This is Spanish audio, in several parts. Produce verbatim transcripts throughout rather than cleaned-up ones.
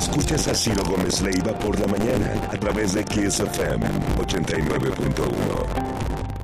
Escuchas a Ciro Gómez Leiva por la mañana a través de Kiss F M ochenta y nueve punto uno.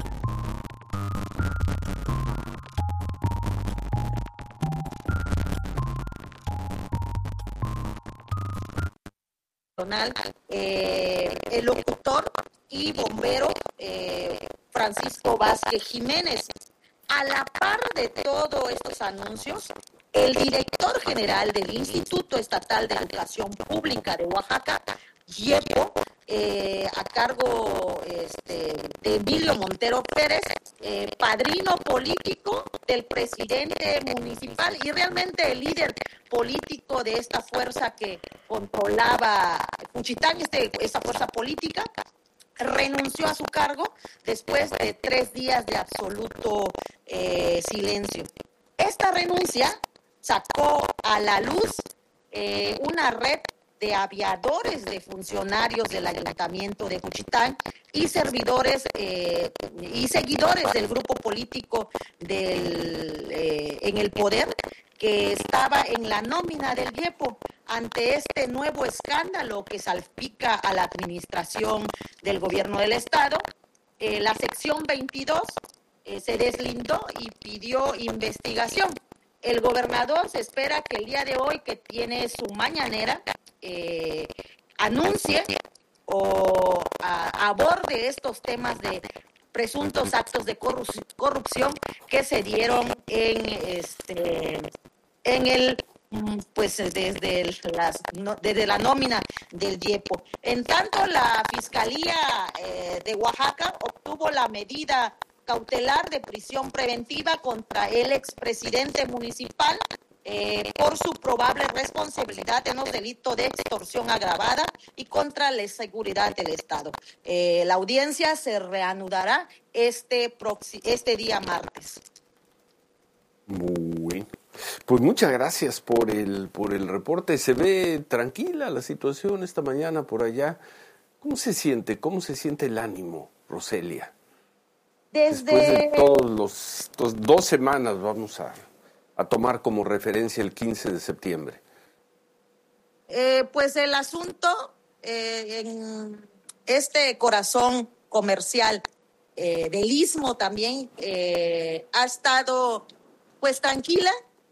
Eh, el locutor y bombero eh, Francisco Vázquez Jiménez. A la par de todos estos anuncios, el director general del Instituto Estatal de Educación Pública de Oaxaca, IEPO, eh, a cargo este, de Emilio Montero Pérez, eh, padrino político del presidente municipal y realmente el líder político de esta fuerza que controlaba Juchitán, este, esta fuerza política, renunció a su cargo después de tres días de absoluto eh, silencio. Esta renuncia sacó a la luz eh, una red de aviadores de funcionarios del Ayuntamiento de Juchitán y servidores eh, y seguidores del grupo político del, eh, en el poder que estaba en la nómina del IEPO. Ante este nuevo escándalo que salpica a la administración del gobierno del estado, eh, la sección veintidós eh, se deslindó y pidió investigación. El gobernador se espera que el día de hoy, que tiene su mañanera, eh, anuncie o a, aborde estos temas de presuntos actos de corru- corrupción que se dieron en este en el pues desde el, las no, desde la nómina del IEPO. En tanto, la Fiscalía eh, de Oaxaca obtuvo la medida cautelar de prisión preventiva contra el expresidente municipal eh, por su probable responsabilidad en los delitos de extorsión agravada y contra la seguridad del Estado. Eh, la audiencia se reanudará este, proxi- este día martes. Muy bien. Pues muchas gracias por el, por el reporte. Se ve tranquila la situación esta mañana por allá. ¿Cómo se siente? ¿Cómo se siente el ánimo, Roselia? Desde... Después de todos los, los dos semanas vamos a, a tomar como referencia el quince de septiembre. Eh, pues el asunto eh, en este corazón comercial eh, del Istmo también eh, ha estado pues tranquila,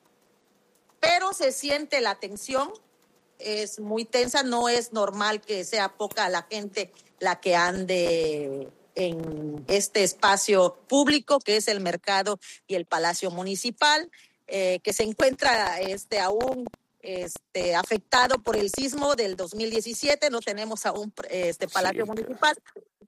pero se siente la tensión, es muy tensa, no es normal que sea poca la gente la que ande en este espacio público que es el mercado y el Palacio Municipal, eh, que se encuentra este, aún este, afectado por el sismo del dos mil diecisiete, no tenemos aún este Palacio sí, Municipal.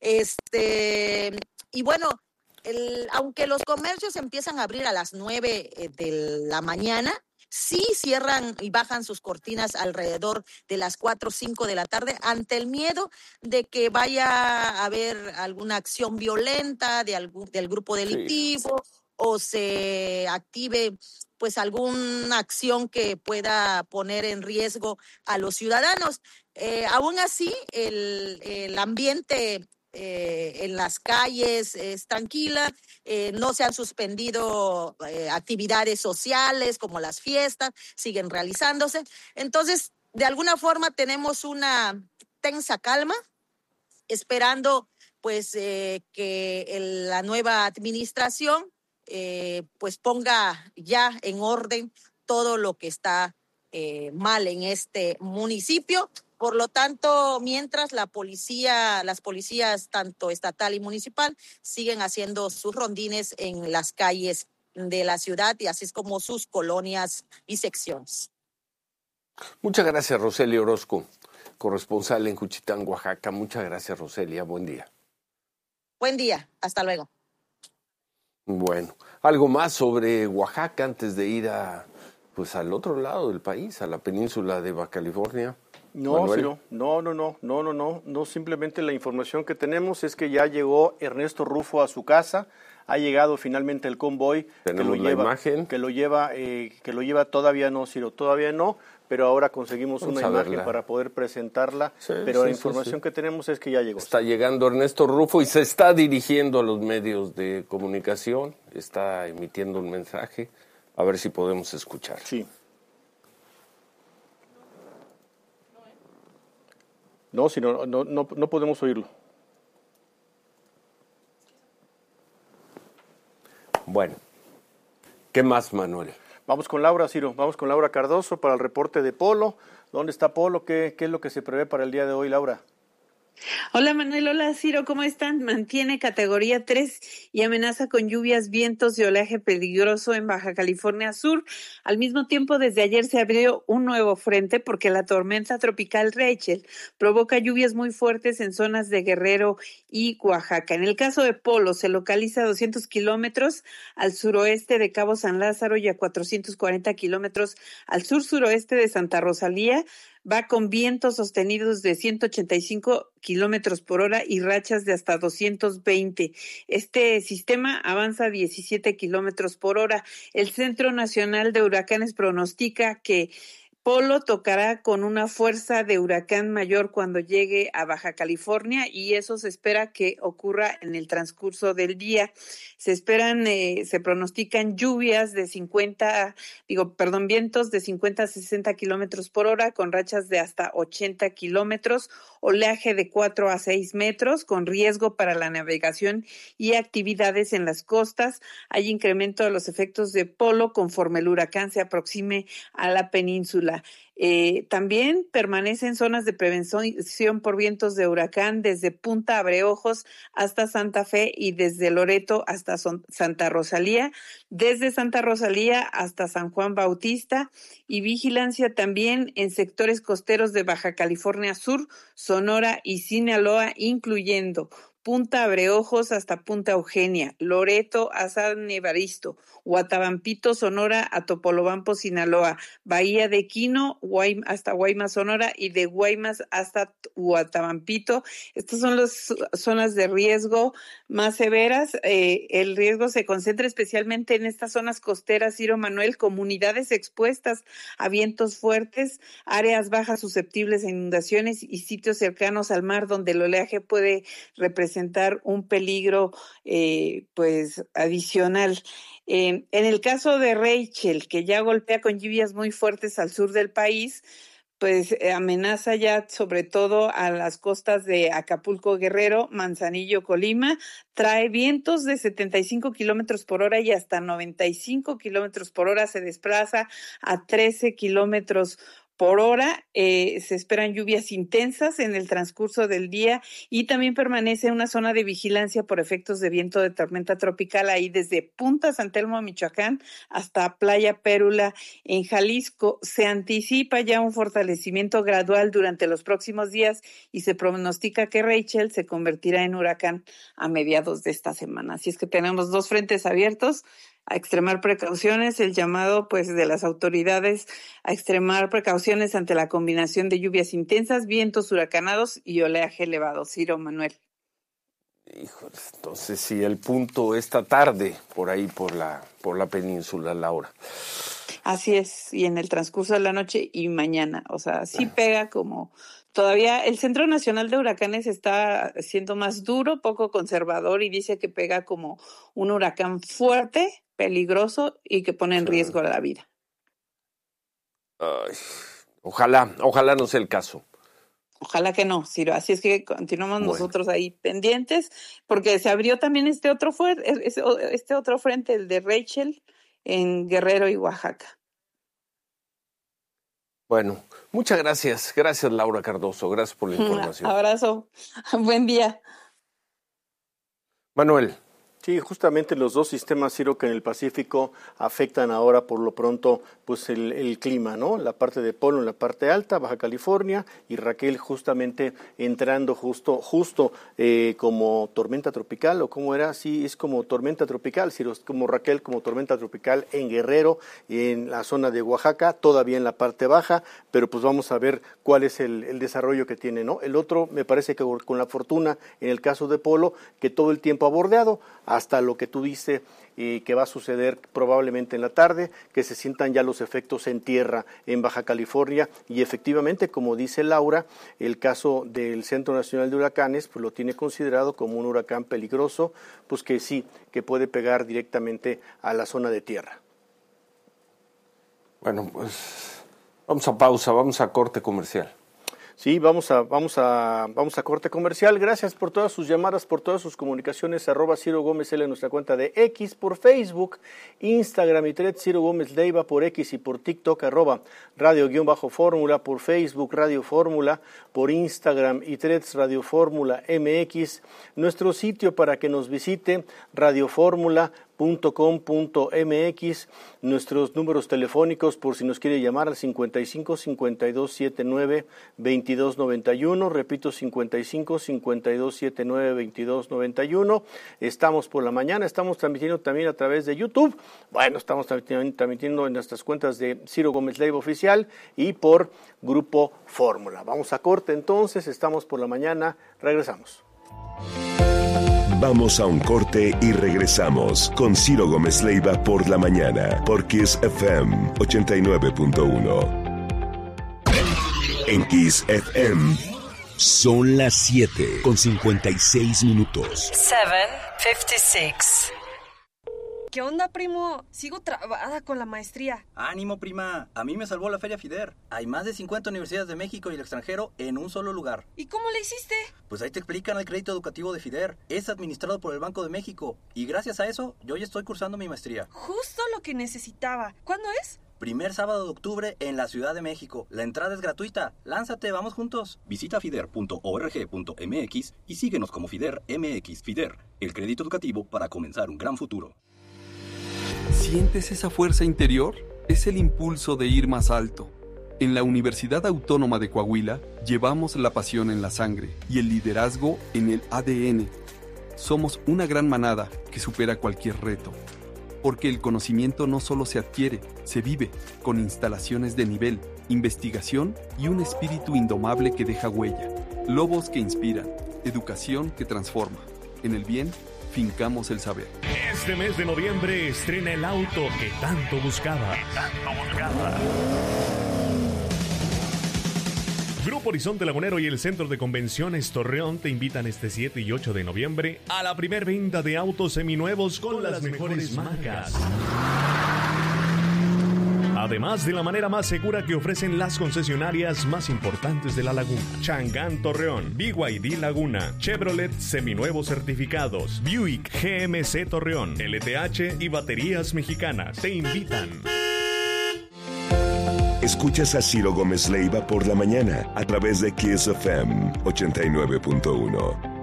Este, y bueno, el, aunque los comercios empiezan a abrir a las nueve de la mañana, sí cierran y bajan sus cortinas alrededor de las cuatro o cinco de la tarde ante el miedo de que vaya a haber alguna acción violenta de algún, del grupo delictivo sí. o se active pues alguna acción que pueda poner en riesgo a los ciudadanos. Eh, aún así, el, el ambiente Eh, en las calles es tranquila, eh, no se han suspendido eh, actividades sociales como las fiestas, siguen realizándose. Entonces, de alguna forma tenemos una tensa calma, esperando pues eh, que el, la nueva administración eh, pues ponga ya en orden todo lo que está eh, mal en este municipio. Por lo tanto, mientras la policía, las policías tanto estatal y municipal siguen haciendo sus rondines en las calles de la ciudad y así es como sus colonias y secciones. Muchas gracias, Roselia Orozco, corresponsal en Juchitán, Oaxaca. Muchas gracias, Roselia. Buen día. Buen día. Hasta luego. Bueno, algo más sobre Oaxaca antes de ir a, pues, al otro lado del país, a la península de Baja California. No, Ciro, no, no, no, no, no, no, no, simplemente la información que tenemos es que ya llegó Ernesto Rufo a su casa, ha llegado finalmente el convoy. Tenemos que lo la lleva, imagen. Que lo lleva, eh, que lo lleva todavía no, Ciro, todavía no, pero ahora conseguimos Vamos una imagen verla. para poder presentarla, sí, pero sí, la información sí, sí. que tenemos es que ya llegó. Está llegando Ernesto Rufo y se está dirigiendo a los medios de comunicación, está emitiendo un mensaje, a ver si podemos escuchar. Sí. No, si no, no, no, no podemos oírlo. Bueno, ¿qué más, Manuel? Vamos con Laura, Ciro, vamos con Laura Cardoso para el reporte de Polo. ¿Dónde está Polo? ¿Qué, qué es lo que se prevé para el día de hoy, Laura? Hola Manuel, hola Ciro, ¿cómo están? Mantiene categoría tres y amenaza con lluvias, vientos y oleaje peligroso en Baja California Sur. Al mismo tiempo, desde ayer se abrió un nuevo frente porque la tormenta tropical Rachel provoca lluvias muy fuertes en zonas de Guerrero y Oaxaca. En el caso de Polo, se localiza a doscientos kilómetros al suroeste de Cabo San Lázaro y a cuatrocientos cuarenta kilómetros al sur-suroeste de Santa Rosalía. Va con vientos sostenidos de ciento ochenta y cinco kilómetros por hora y rachas de hasta doscientos veinte. Este sistema avanza a diecisiete kilómetros por hora. El Centro Nacional de Huracanes pronostica que Polo tocará con una fuerza de huracán mayor cuando llegue a Baja California y eso se espera que ocurra en el transcurso del día. Se esperan, eh, se pronostican lluvias de cincuenta, digo, perdón, vientos de cincuenta a sesenta kilómetros por hora con rachas de hasta ochenta kilómetros, oleaje de cuatro a seis metros con riesgo para la navegación y actividades en las costas. Hay incremento de los efectos de Polo conforme el huracán se aproxime a la península. Eh, también permanecen zonas de prevención por vientos de huracán desde Punta Abreojos hasta Santa Fe y desde Loreto hasta Son- Santa Rosalía, desde Santa Rosalía hasta San Juan Bautista y vigilancia también en sectores costeros de Baja California Sur, Sonora y Sinaloa, incluyendo Punta Abreojos hasta Punta Eugenia, Loreto a San Evaristo, Huatabampito, Sonora a Topolobampo, Sinaloa, Bahía de Quino Guay, hasta Guaymas, Sonora y de Guaymas hasta Huatabampito. Estas son las zonas de riesgo más severas. Eh, el riesgo se concentra especialmente en estas zonas costeras, Ciro Manuel, comunidades expuestas a vientos fuertes, áreas bajas susceptibles a inundaciones y sitios cercanos al mar donde el oleaje puede representar un peligro eh, pues adicional. Eh, en el caso de Rachel, que ya golpea con lluvias muy fuertes al sur del país, pues eh, amenaza ya sobre todo a las costas de Acapulco, Guerrero, Manzanillo, Colima, trae vientos de setenta y cinco kilómetros por hora y hasta noventa y cinco kilómetros por hora, se desplaza a trece kilómetros por hora. Eh, se esperan lluvias intensas en el transcurso del día y también permanece una zona de vigilancia por efectos de viento de tormenta tropical ahí desde Punta San Telmo, Michoacán, hasta Playa Pérula en Jalisco. Se anticipa ya un fortalecimiento gradual durante los próximos días y se pronostica que Rachel se convertirá en huracán a mediados de esta semana. Así es que tenemos dos frentes abiertos, a extremar precauciones, el llamado pues de las autoridades a extremar precauciones ante la combinación de lluvias intensas, vientos huracanados y oleaje elevado. Ciro Manuel. Híjole, entonces sí, el punto esta tarde por ahí por la por la península, Laura. Así es, y en el transcurso de la noche y mañana, o sea, sí pega como todavía el Centro Nacional de Huracanes está siendo más duro, poco conservador y dice que pega como un huracán fuerte, peligroso y que pone en riesgo la vida. Ay, ojalá, ojalá no sea el caso. Ojalá que no, Ciro. Así es que continuamos Bueno. nosotros ahí pendientes, porque se abrió también este otro fuerte, este otro frente, el de Rachel, en Guerrero y Oaxaca. Bueno, muchas gracias. Gracias, Laura Cardoso. Gracias por la información. Un abrazo. Buen día. Manuel. Sí, justamente los dos sistemas, Ciro, que en el Pacífico afectan ahora por lo pronto pues el, el clima, ¿no? La parte de Polo en la parte alta, Baja California, y Raquel justamente entrando justo justo eh, como tormenta tropical, o cómo era, sí, es como tormenta tropical, Ciro, es como Raquel como tormenta tropical en Guerrero, en la zona de Oaxaca, todavía en la parte baja, pero pues vamos a ver cuál es el, el desarrollo que tiene, ¿no? El otro, me parece que con la fortuna, en el caso de Polo, que todo el tiempo ha bordeado, hasta lo que tú dices eh, que va a suceder probablemente en la tarde, que se sientan ya los efectos en tierra en Baja California y efectivamente, como dice Laura, el caso del Centro Nacional de Huracanes pues lo tiene considerado como un huracán peligroso, pues que sí, que puede pegar directamente a la zona de tierra. Bueno, pues vamos a pausa, vamos a corte comercial. Sí, vamos a, vamos a, vamos a corte comercial. Gracias por todas sus llamadas, por todas sus comunicaciones. Arroba Ciro Gómez L en nuestra cuenta de X, por Facebook, Instagram y Threads, Ciro Gómez Leiva por X y por TikTok, arroba Radio-Fórmula, por Facebook, Radio Fórmula, por Instagram y Threads, Radio Fórmula M X. Nuestro sitio para que nos visite, radioformula punto com punto m x, nuestros números telefónicos por si nos quiere llamar al cincuenta y cinco, cincuenta y dos, setenta y nueve, veintidós noventa y uno, repito cincuenta y cinco, cincuenta y dos, setenta y nueve, veintidós noventa y uno. Estamos por la mañana, estamos transmitiendo también a través de YouTube, bueno, estamos transmitiendo en nuestras cuentas de Ciro Gómez Leiva Oficial y por Grupo Fórmula. Vamos a corte entonces, estamos por la mañana, regresamos. Vamos a un corte y regresamos con Ciro Gómez Leiva por la mañana, por Kiss F M ochenta y nueve punto uno. En Kiss F M son las siete con cincuenta y seis minutos. siete cincuenta y seis. ¿Qué onda, primo? Sigo trabada con la maestría. Ánimo, prima. A mí me salvó la Feria FIDER. Hay más de cincuenta universidades de México y el extranjero en un solo lugar. ¿Y cómo le hiciste? Pues ahí te explican el crédito educativo de FIDER. Es administrado por el Banco de México. Y gracias a eso, yo ya estoy cursando mi maestría. Justo lo que necesitaba. ¿Cuándo es? Primer sábado de octubre en la Ciudad de México. La entrada es gratuita. Lánzate, vamos juntos. Visita fider punto org punto m x y síguenos como FIDER M X. FIDER, el crédito educativo para comenzar un gran futuro. ¿Sientes esa fuerza interior? Es el impulso de ir más alto. En la Universidad Autónoma de Coahuila llevamos la pasión en la sangre y el liderazgo en el A D N. Somos una gran manada que supera cualquier reto. Porque el conocimiento no solo se adquiere, se vive, con instalaciones de nivel, investigación y un espíritu indomable que deja huella. Lobos que inspiran, educación que transforma. En el bien, fincamos el saber. Este mes de noviembre estrena el auto que tanto buscaba. Que tanto buscaba. Grupo Horizonte Lagunero y el Centro de Convenciones Torreón te invitan este siete y ocho de noviembre a la primer venta de autos seminuevos con, con las, las mejores, mejores marcas. Además de la manera más segura que ofrecen las concesionarias más importantes de la laguna. Chang'an Torreón, B Y D Laguna, Chevrolet seminuevos certificados, Buick G M C Torreón, L T H y Baterías Mexicanas te invitan. Escuchas a Ciro Gómez Leiva por la mañana a través de Kiss F M ochenta y nueve punto uno.